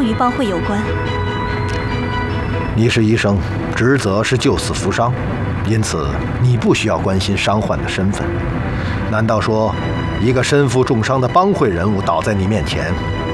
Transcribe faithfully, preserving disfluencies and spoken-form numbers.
与帮会有关。 你是医生，职责是救死扶伤，因此你不需要关心伤患的身份。难道说，一个身负重伤的帮会人物倒在你面前，